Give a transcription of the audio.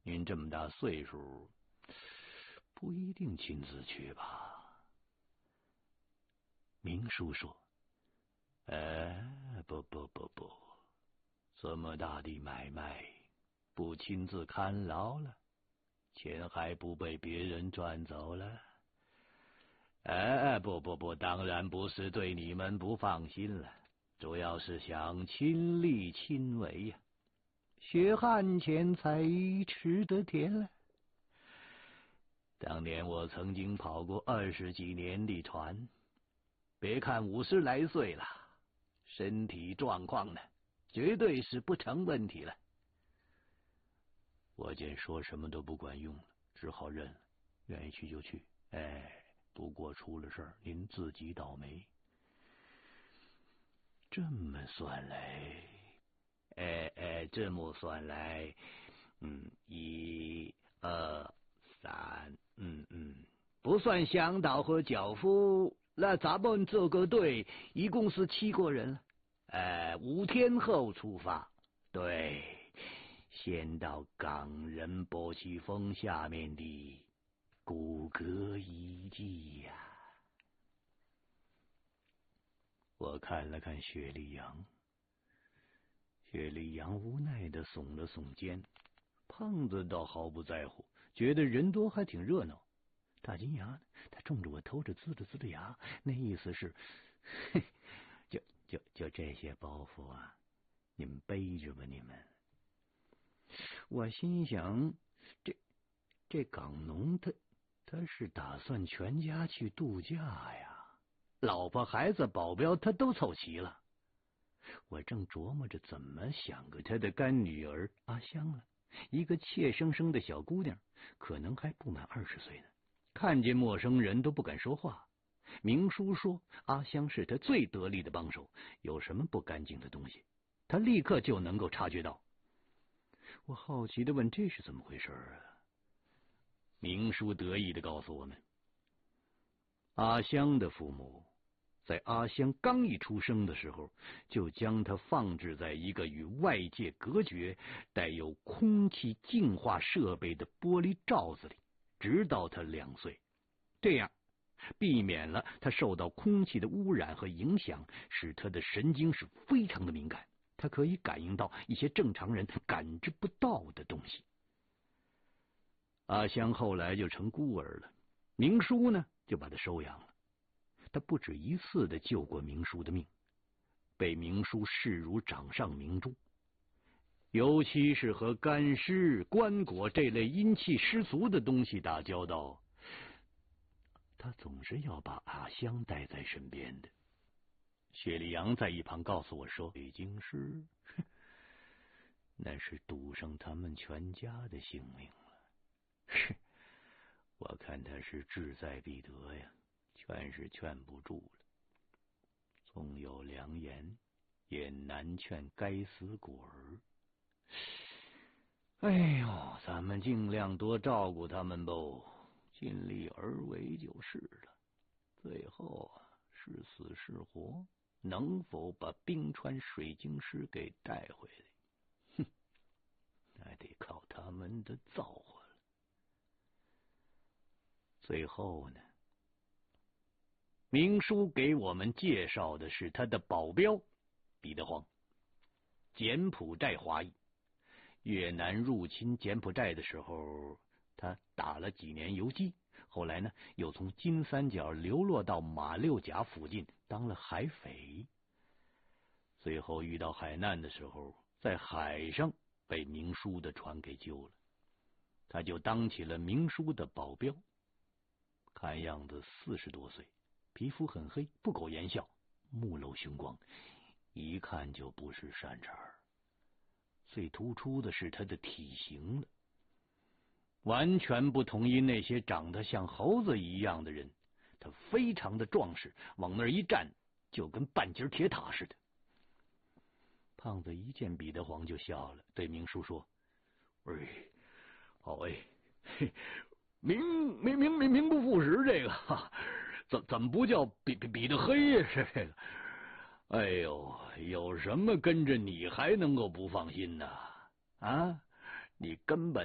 您这么大岁数，不一定亲自去吧？明叔说：“不，这么大的买卖，不亲自看牢了，钱还不被别人赚走了？不，当然不是对你们不放心了，主要是想亲力亲为呀。血汗钱才吃得甜了。当年我曾经跑过20几年的船，别看50来岁了，身体状况呢，绝对是不成问题了。”我见说什么都不管用了，只好认了，愿意去就去。不过出了事儿，您自己倒霉。这么算来，1、2、3，不算向导和脚夫，那咱们这个队一共是7个人了。5天后出发，对，先到冈仁波齐峰下面的骨骼遗迹呀。我看了看雪莉杨，雪莉杨无奈地耸了耸肩，胖子倒毫不在乎，觉得人多还挺热闹。大金牙呢，他冲着我偷着呲着牙，那意思是，就这些包袱啊，你们背着吧，你们。我心想，这港农他是打算全家去度假呀，老婆孩子保镖他都凑齐了。我正琢磨着怎么想个他的干女儿阿香了，一个怯生生的小姑娘，可能还不满20岁呢，看见陌生人都不敢说话。明叔说阿香是他最得力的帮手，有什么不干净的东西，他立刻就能够察觉到。我好奇地问：“这是怎么回事啊？”明叔得意地告诉我们，阿香的父母在阿香刚一出生的时候，就将她放置在一个与外界隔绝、带有空气净化设备的玻璃罩子里，直到她2岁。这样避免了她受到空气的污染和影响，使她的神经是非常的敏感，她可以感应到一些正常人感知不到的东西。阿香后来就成孤儿了，明叔呢就把她收养了。他不止一次的救过明叔的命，被明叔视如掌上明珠。尤其是和干尸、棺椁这类阴气十足的东西打交道，他总是要把阿香带在身边的。雪莉杨在一旁告诉我说：“北京市，那是赌上他们全家的性命了。”我看他是志在必得呀，劝是劝不住了。纵有良言，也难劝该死果儿。咱们尽量多照顾他们吧，尽力而为就是了。最后是死是活，能否把冰川水晶石给带回来，那得靠他们的造化了。最后呢，明叔给我们介绍的是他的保镖彼得黄，柬埔寨华裔。越南入侵柬埔寨的时候，他打了几年游击，后来呢又从金三角流落到马六甲附近当了海匪。最后遇到海难的时候，在海上被明叔的船给救了，他就当起了明叔的保镖。看样子40多岁，皮肤很黑，不苟言笑，目露凶光，一看就不是善茬儿。最突出的是他的体型了，完全不同于那些长得像猴子一样的人，他非常的壮实，往那儿一站就跟半截铁塔似的。胖子一见彼得黄就笑了，对明叔说：“好名不副实，这个怎么不叫彼得黑呀？这个，有什么跟着你还能够不放心呢？你根本